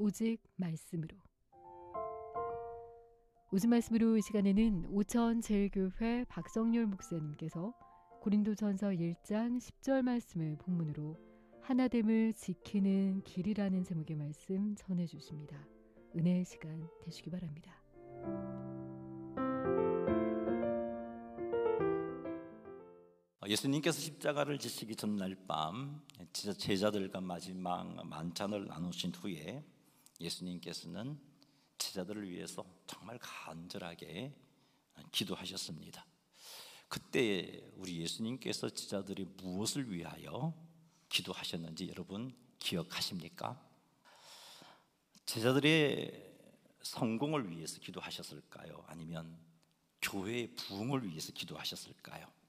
오직 말씀으로. 오직 말씀으로 이 시간에는 오천제일교회 박성률 목사님께서 고린도전서 1장 10절 말씀을 본문으로 하나됨을 지키는 길이라는 제목의 말씀 전해주십니다. 은혜의 시간 되시기 바랍니다. 예수님께서 십자가를 지시기 전날 밤 제자들과 마지막 만찬을 나누신 후에 예수님께서는 제자들을 위해서 정말 간절하게 기도하셨습니다. 그때 우리 예수님께서 제자들이 무엇을 위하여 기도하셨는지 여러분 기억하십니까? 제자들의 성공을 위해서 기도하셨을까요? 아니면 교회의 부흥을 위해서 기도하셨을까요?